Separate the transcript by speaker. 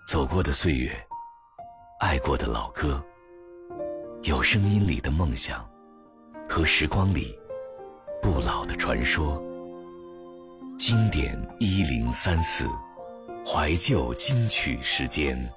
Speaker 1: 走过的岁月，爱过的老歌，有声音里的梦想，和时光里不老的传说。经典1034，怀旧金曲时间。